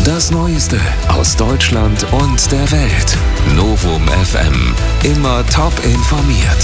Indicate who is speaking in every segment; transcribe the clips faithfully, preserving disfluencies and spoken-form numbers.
Speaker 1: Das Neueste aus Deutschland und der Welt. Novum F M. Immer top informiert.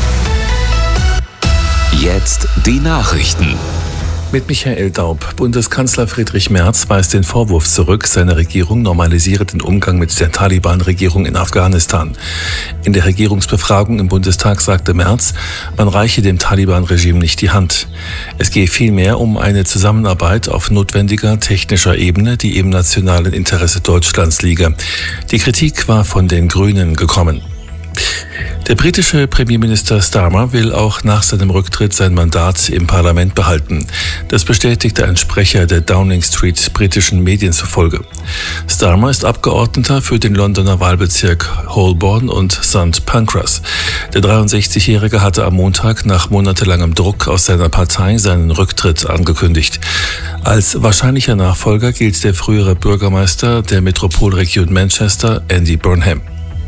Speaker 1: Jetzt die Nachrichten.
Speaker 2: Mit Michael Daub. Bundeskanzler Friedrich Merz weist den Vorwurf zurück, seine Regierung normalisiere den Umgang mit der Taliban-Regierung in Afghanistan. In der Regierungsbefragung im Bundestag sagte Merz, man reiche dem Taliban-Regime nicht die Hand. Es gehe vielmehr um eine Zusammenarbeit auf notwendiger technischer Ebene, die im nationalen Interesse Deutschlands liege. Die Kritik war von den Grünen gekommen. Der britische Premierminister Starmer will auch nach seinem Rücktritt sein Mandat im Parlament behalten. Das bestätigte ein Sprecher der Downing Street britischen Medien zufolge. Starmer ist Abgeordneter für den Londoner Wahlbezirk Holborn und Sankt Pancras. Der dreiundsechzigjährige hatte am Montag nach monatelangem Druck aus seiner Partei seinen Rücktritt angekündigt. Als wahrscheinlicher Nachfolger gilt der frühere Bürgermeister der Metropolregion Manchester, Andy Burnham.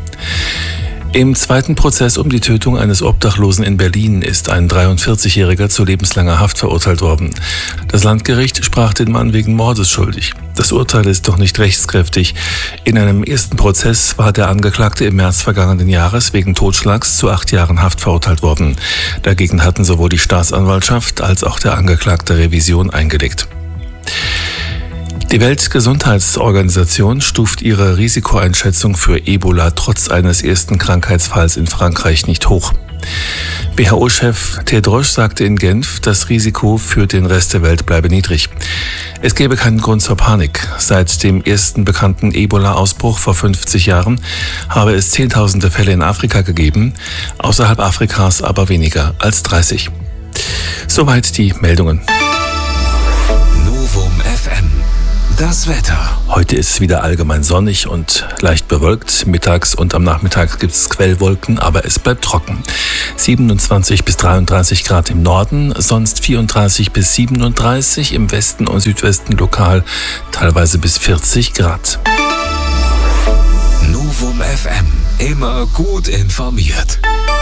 Speaker 2: Im zweiten Prozess um die Tötung eines Obdachlosen in Berlin ist ein dreiundvierzigjähriger zu lebenslanger Haft verurteilt worden. Das Landgericht sprach den Mann wegen Mordes schuldig. Das Urteil ist noch nicht rechtskräftig. In einem ersten Prozess war der Angeklagte im März vergangenen Jahres wegen Totschlags zu acht Jahren Haft verurteilt worden. Dagegen hatten sowohl die Staatsanwaltschaft als auch der Angeklagte Revision eingelegt. Die Weltgesundheitsorganisation stuft ihre Risikoeinschätzung für Ebola trotz eines ersten Krankheitsfalls in Frankreich nicht hoch. W H O-Chef Tedros sagte in Genf, das Risiko für den Rest der Welt bleibe niedrig. Es gäbe keinen Grund zur Panik. Seit dem ersten bekannten Ebola-Ausbruch vor fünfzig Jahren habe es zehntausende Fälle in Afrika gegeben, außerhalb Afrikas aber weniger als dreißig. Soweit die Meldungen.
Speaker 1: Novum F M. Das Wetter.
Speaker 2: Heute ist es wieder allgemein sonnig und leicht bewölkt. Mittags und am Nachmittag gibt es Quellwolken, aber es bleibt trocken. siebenundzwanzig bis dreiunddreißig Grad im Norden, sonst vierunddreißig bis siebenunddreißig, im Westen und Südwesten lokal teilweise bis vierzig Grad.
Speaker 1: Novum F M. Immer gut informiert.